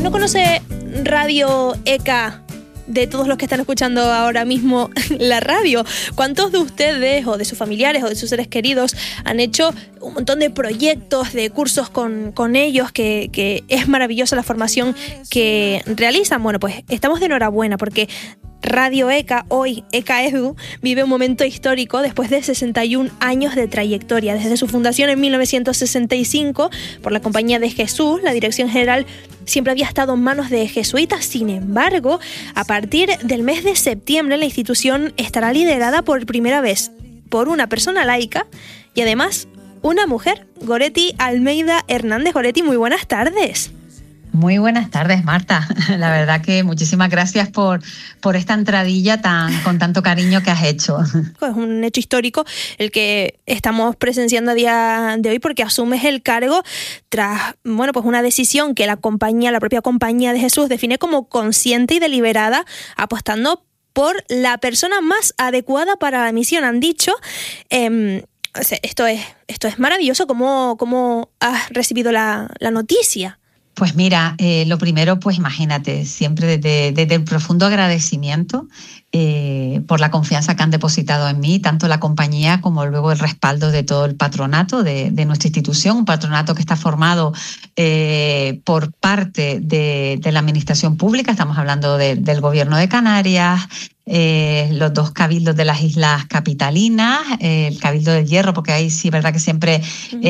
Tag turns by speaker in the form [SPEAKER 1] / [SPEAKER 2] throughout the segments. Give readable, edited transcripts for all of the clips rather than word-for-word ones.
[SPEAKER 1] ¿Quién no conoce Radio ECA? De todos los que están escuchando ahora mismo la radio, ¿cuántos de ustedes o de sus familiares o de sus seres queridos han hecho un montón de proyectos, de cursos con ellos, que es maravillosa la formación que realizan? Bueno, pues estamos de enhorabuena porque Radio ECA, hoy ECA Edu, vive un momento histórico después de 61 años de trayectoria. Desde su fundación en 1965 por la Compañía de Jesús, la dirección general siempre había estado en manos de jesuitas. Sin embargo, a partir del mes de septiembre, la institución estará liderada por primera vez por una persona laica y además una mujer, Goretti Almeida Hernández. Goretti, muy buenas tardes.
[SPEAKER 2] Muy buenas tardes, Marta. La verdad que muchísimas gracias por esta entradilla con tanto cariño que has hecho.
[SPEAKER 1] Es un hecho histórico el que estamos presenciando a día de hoy, porque asumes el cargo tras, bueno, pues una decisión que la propia Compañía de Jesús define como consciente y deliberada, apostando por la persona más adecuada para la misión. Han dicho, esto es maravilloso. ¿Cómo has recibido la noticia?
[SPEAKER 2] Pues mira, lo primero, pues imagínate, siempre desde el profundo agradecimiento por la confianza que han depositado en mí, tanto la compañía como luego el respaldo de todo el patronato de nuestra institución, un patronato que está formado por parte de la administración pública. Estamos hablando del Gobierno de Canarias, los dos cabildos de las Islas Capitalinas, el Cabildo del Hierro, porque ahí sí es verdad que siempre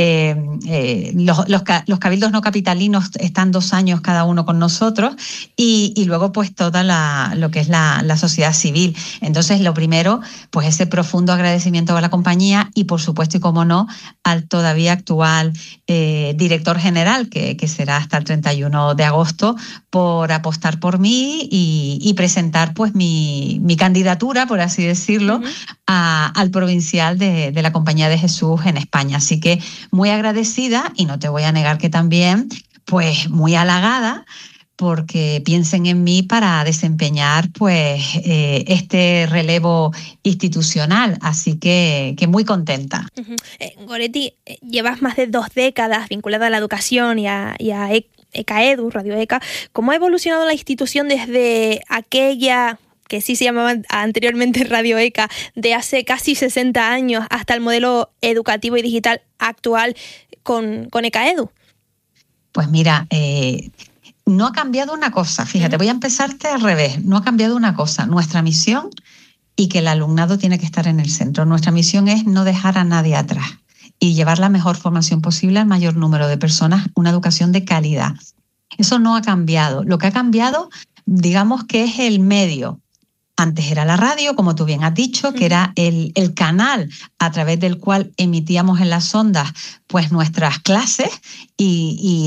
[SPEAKER 2] los cabildos no capitalinos están 2 años cada uno con nosotros, y luego pues toda lo que es la sociedad civil. Entonces, lo primero, pues ese profundo agradecimiento a la compañía y, por supuesto, y como no, al todavía actual director general, que será hasta el 31 de agosto, por apostar por mí y presentar pues mi candidatura, por así decirlo, al provincial de la Compañía de Jesús en España. Así que muy agradecida, y no te voy a negar que también pues muy halagada, porque piensen en mí para desempeñar pues este relevo institucional. Así que muy contenta.
[SPEAKER 1] Goretti, llevas más de 2 décadas vinculada a la educación y a ECA Edu, Radio ECA. ¿Cómo ha evolucionado la institución desde aquella que sí se llamaba anteriormente Radio ECA, de hace casi 60 años, hasta el modelo educativo y digital actual con ECA Edu?
[SPEAKER 2] Pues mira, no ha cambiado una cosa. Fíjate, voy a empezarte al revés. No ha cambiado una cosa. Nuestra misión, y que el alumnado tiene que estar en el centro. Nuestra misión es no dejar a nadie atrás y llevar la mejor formación posible al mayor número de personas, una educación de calidad. Eso no ha cambiado. Lo que ha cambiado, digamos que es el medio. Antes era la radio, como tú bien has dicho, que era el canal a través del cual emitíamos en las ondas pues nuestras clases y